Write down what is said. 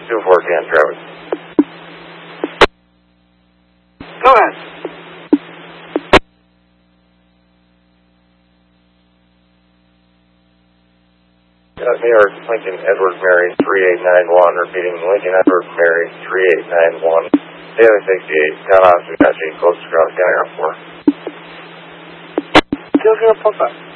Dan Travis. Go ahead. New York, Lincoln Edward Mary 3891, repeating Lincoln Edward Mary 3891, Daily 68, Town Office, Close to Cross County Airport. Still gonna pop up.